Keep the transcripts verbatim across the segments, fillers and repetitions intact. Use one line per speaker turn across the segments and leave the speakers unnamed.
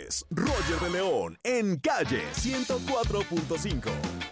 es Roger de León en Calle ciento cuatro punto cinco.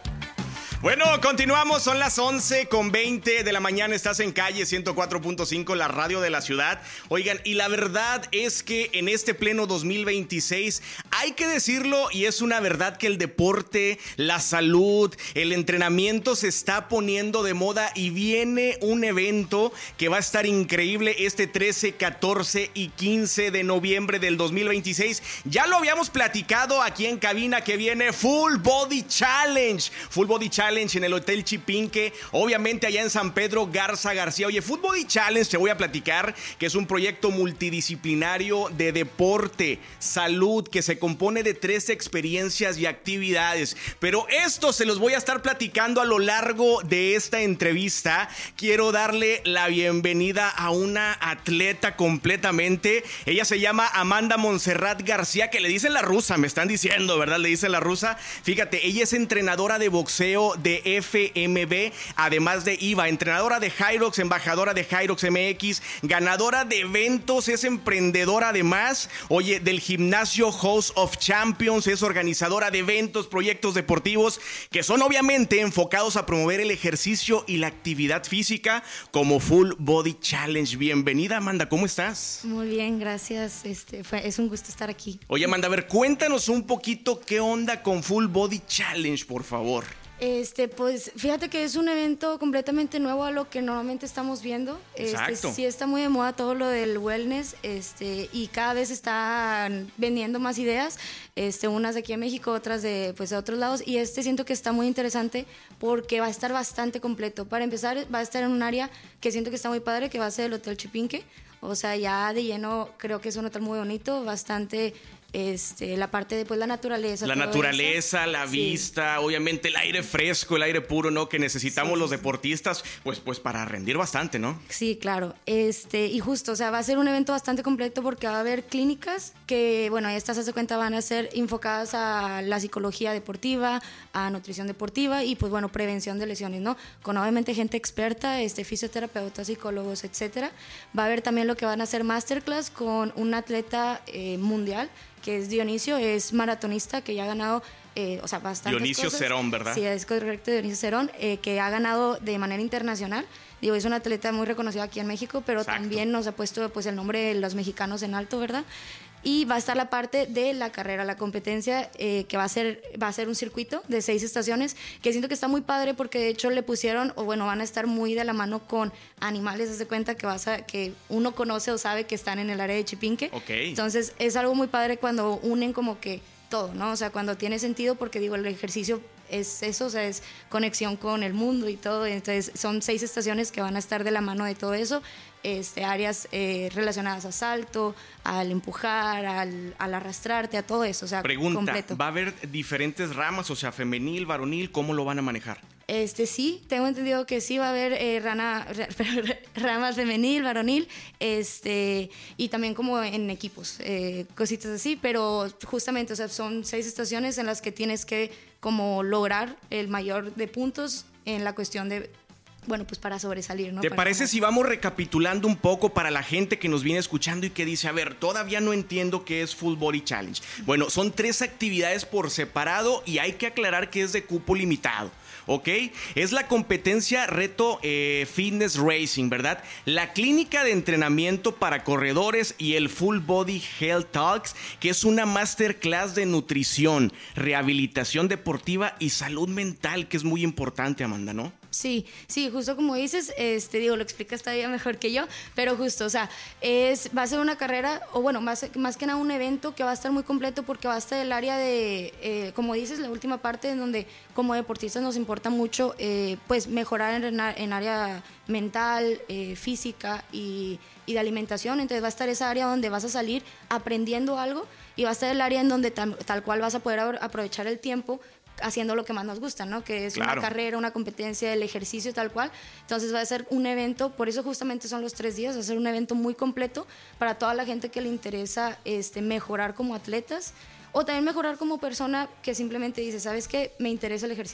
Bueno, continuamos, son las once con veinte de la mañana, estás en Calle ciento cuatro punto cinco, la radio de la ciudad. Oigan, y la verdad es que en este pleno dos mil veintiséis hay que decirlo, y es una verdad, que el deporte, la salud, el entrenamiento se está poniendo de moda, y viene un evento que va a estar increíble este trece, catorce y quince de noviembre del dos mil veintiséis. Ya lo habíamos platicado aquí en cabina, que viene Full Body Challenge. Full Body Challenge en el Hotel Chipinque, obviamente allá en San Pedro Garza García. Oye, Full Body Challenge, te voy a platicar que es un proyecto multidisciplinario de deporte, salud, que se compone de tres experiencias y actividades. Pero esto se los voy a estar platicando a lo largo de esta entrevista. Quiero darle la bienvenida a una atleta completamente. Ella se llama Amanda Montserrat García, que le dicen la rusa, me están diciendo, ¿verdad? Le dicen la rusa. Fíjate, ella es entrenadora de boxeo de F M B, además de I V A, entrenadora de Hyrox, embajadora de Hyrox M X, ganadora de eventos, es emprendedora además, oye, del gimnasio House of Champions, es organizadora de eventos, proyectos deportivos que son obviamente enfocados a promover el ejercicio y la actividad física, como Full Body Challenge. Bienvenida, Amanda, ¿cómo estás?
Muy bien, gracias, este, fue, es un gusto estar aquí.
Oye, Amanda, a ver, cuéntanos un poquito qué onda con Full Body Challenge, por favor.
Este, pues fíjate que es un evento completamente nuevo a lo que normalmente estamos viendo.
Exacto.
Este, sí está muy de moda todo lo del wellness, este, y cada vez están vendiendo más ideas, este, unas de aquí en México, otras de, pues, de otros lados, y este siento que está muy interesante porque va a estar bastante completo. Para empezar, va a estar en un área que siento que está muy padre, que va a ser el Hotel Chipinque. O sea, ya de lleno creo que es un hotel muy bonito, bastante... Este, la parte de pues, la naturaleza.
La naturaleza, eso. La
sí.
vista, obviamente el aire fresco, el aire puro, ¿no? Que necesitamos sí, los
sí.
deportistas, pues, pues para rendir bastante, ¿no?
Sí, claro. Este, y justo, o sea, va a ser un evento bastante completo porque va a haber clínicas que, bueno, estas, se cuenta, van a ser enfocadas a la psicología deportiva, a nutrición deportiva y, pues, bueno, prevención de lesiones, ¿no? Con obviamente gente experta, este, fisioterapeutas, psicólogos, etcétera. Va a haber también lo que van a ser masterclass con un atleta eh, mundial, que es Dionisio, es maratonista, que ya ha ganado, eh, o sea, bastantes
Dionisio
cosas.
Cerón, ¿verdad?
Sí, es correcto, Dionisio Cerón, eh, que ha ganado de manera internacional. Digo, es un atleta muy reconocido aquí en México, pero
Exacto.
también nos ha puesto pues, el nombre de los mexicanos en alto, ¿verdad? Y va a estar la parte de la carrera, la competencia, eh, que va a ser va a ser un circuito de seis estaciones, que siento que está muy padre porque de hecho le pusieron, o bueno, van a estar muy de la mano con animales, haz de cuenta que vas a, que uno conoce o sabe que están en el área de Chipinque.
Okay.
Entonces es algo muy padre cuando unen como que todo, ¿no? O sea, cuando tiene sentido, porque digo, el ejercicio es eso, o sea, es conexión con el mundo y todo. Entonces son seis estaciones que van a estar de la mano de todo eso. Este, áreas eh, relacionadas a salto, al empujar, al, al arrastrarte, a todo eso, o sea,
Pregunta,
completo.
¿va a haber diferentes ramas, o sea, femenil, varonil? ¿Cómo lo van a manejar?
Este, sí, tengo entendido que sí va a haber eh, rana, ramas femenil, varonil, este, y también como en equipos, eh, cositas así, pero justamente, o sea, son seis estaciones en las que tienes que como lograr el mayor de puntos en la cuestión de... Bueno, pues para sobresalir, ¿no?
¿Te
para
parece
ganar.
si vamos recapitulando un poco para la gente que nos viene escuchando y que dice, a ver, todavía no entiendo qué es Full Body Challenge? Bueno, son tres actividades por separado y hay que aclarar que es de cupo limitado, ¿ok? Es la competencia Reto eh, Fitness Racing, ¿verdad? La clínica de entrenamiento para corredores y el Full Body Health Talks, que es una masterclass de nutrición, rehabilitación deportiva y salud mental, que es muy importante, Amanda, ¿no?
Sí, sí, justo como dices, este, digo, lo explicas todavía mejor que yo, pero justo, o sea, es, va a ser una carrera, o bueno, más, más que nada un evento que va a estar muy completo porque va a estar el área de, eh, como dices, la última parte en donde como deportistas nos importa mucho, eh, pues, mejorar en, en área mental, eh, física y, y de alimentación. Entonces va a estar esa área donde vas a salir aprendiendo algo y va a estar el área en donde tal, tal cual vas a poder aprovechar el tiempo haciendo lo que más nos gusta, ¿no? Que es claro. Una carrera, una competencia, el ejercicio tal cual. Entonces va a ser un evento, por eso justamente son los tres días, va a ser un evento muy completo para toda la gente que le interesa este, mejorar como atletas o también mejorar como persona que simplemente dice, ¿sabes qué? Me interesa el ejercicio.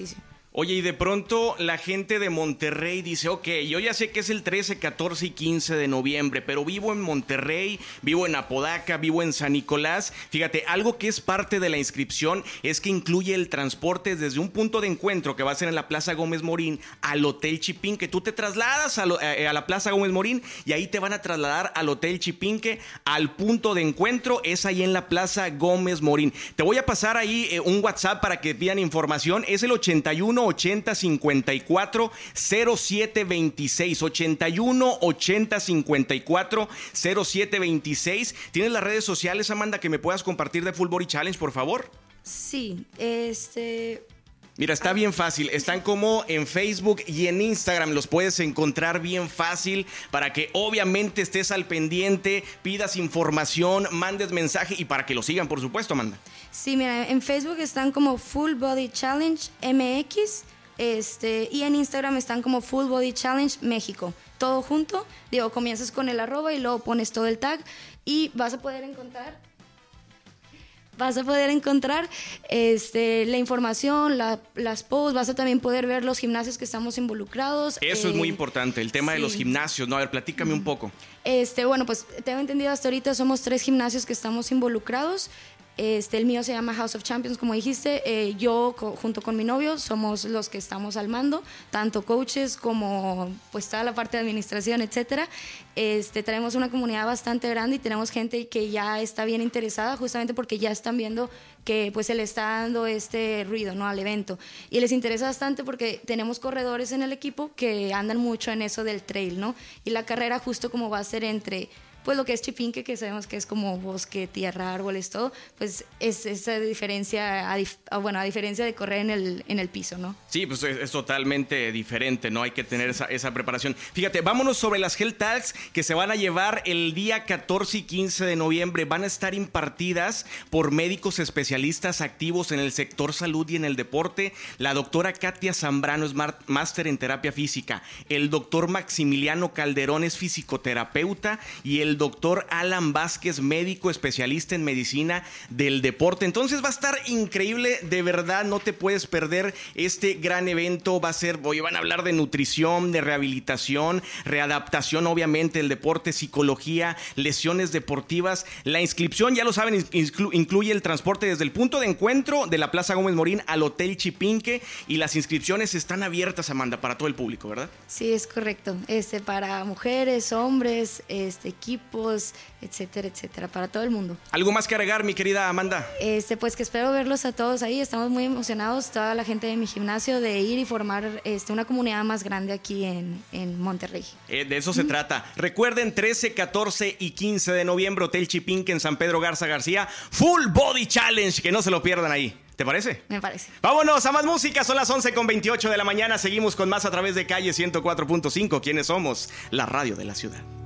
Oye, y de pronto la gente de Monterrey dice, ok, yo ya sé que es el trece, catorce y quince de noviembre, pero vivo en Monterrey, vivo en Apodaca, vivo en San Nicolás. Fíjate, algo que es parte de la inscripción es que incluye el transporte desde un punto de encuentro que va a ser en la Plaza Gómez Morín al Hotel Chipinque. Tú te trasladas a, lo, a la Plaza Gómez Morín y ahí te van a trasladar al Hotel Chipinque, al punto de encuentro, es ahí en la Plaza Gómez Morín. Te voy a pasar ahí eh, un WhatsApp para que pidan información, es el ochenta y uno ochenta cincuenta y cuatro cero siete veintiséis, ochenta y uno ochenta cincuenta y cuatro cero siete veintiséis. ¿Tienes las redes sociales, Amanda, que me puedas compartir de Full Body Challenge, por favor?
Sí, este...
Mira, está bien fácil, están como en Facebook y en Instagram, los puedes encontrar bien fácil para que obviamente estés al pendiente, pidas información, mandes mensaje y para que lo sigan, por supuesto, Amanda.
Sí, mira, en Facebook están como Full Body Challenge M X, este, y en Instagram están como Full Body Challenge México. Todo junto, digo, comienzas con el arroba y luego pones todo el tag y vas a poder encontrar... Vas a poder encontrar este, la información, la, las posts, vas a también poder ver los gimnasios que estamos involucrados.
Eso
eh,
es muy importante, el tema sí. de los gimnasios, ¿no? A ver, platícame mm. un poco.
Este, bueno, pues tengo entendido hasta ahorita somos tres gimnasios que estamos involucrados. Este, el mío se llama House of Champions, como dijiste. Eh, yo, co- junto con mi novio, somos los que estamos al mando, tanto coaches como pues toda la parte de administración, etcétera. Este, tenemos una comunidad bastante grande y tenemos gente que ya está bien interesada, justamente porque ya están viendo que pues se le está dando este ruido, ¿no?, al evento. Y les interesa bastante porque tenemos corredores en el equipo que andan mucho en eso del trail, ¿no? Y la carrera justo como va a ser entre... pues lo que es Chipinque, que sabemos que es como bosque, tierra, árboles, todo, pues es esa diferencia, a dif- a, bueno, a diferencia de correr en el, en el piso, ¿no?
Sí, pues es, es totalmente diferente, ¿no? Hay que tener esa, esa preparación. Fíjate, vámonos sobre las Health Talks que se van a llevar el día catorce y quince de noviembre. Van a estar impartidas por médicos especialistas activos en el sector salud y en el deporte. La doctora Katia Zambrano es mar- máster en terapia física. El doctor Maximiliano Calderón es fisioterapeuta y el el doctor Alan Vázquez, médico especialista en medicina del deporte. Entonces va a estar increíble, de verdad, no te puedes perder este gran evento. Va a ser, hoy van a hablar de nutrición, de rehabilitación, readaptación, obviamente, el deporte, psicología, lesiones deportivas. La inscripción, ya lo saben, inclu- incluye el transporte desde el punto de encuentro de la Plaza Gómez Morín al Hotel Chipinque y las inscripciones están abiertas, Amanda, para todo el público, ¿verdad?
Sí, es correcto. Este, para mujeres, hombres, este, equipos, etcétera, etcétera, para todo el mundo.
¿Algo más que agregar, mi querida Amanda?
Este, pues que espero verlos a todos ahí. Estamos muy emocionados, toda la gente de mi gimnasio, de ir y formar este, una comunidad más grande aquí en, en Monterrey.
Eh, de eso se mm. trata. Recuerden, trece, catorce y quince de noviembre, Hotel Chipinque en San Pedro Garza García. Full Body Challenge, que no se lo pierdan ahí. ¿Te parece?
Me parece.
Vámonos a más música, son las once con veintiocho de la mañana. Seguimos con más a través de Calle ciento cuatro punto cinco. ¿Quiénes somos? La radio de la ciudad.